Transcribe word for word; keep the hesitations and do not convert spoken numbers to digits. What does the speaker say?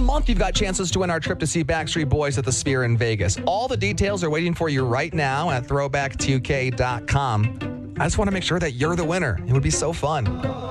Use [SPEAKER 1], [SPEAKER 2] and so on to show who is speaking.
[SPEAKER 1] month, you've got chances to win our trip to see Backstreet Boys at the Sphere in Vegas. All the details are waiting for you right now at throwback two k dot com. I just want to make sure that you're the winner. It would be so fun.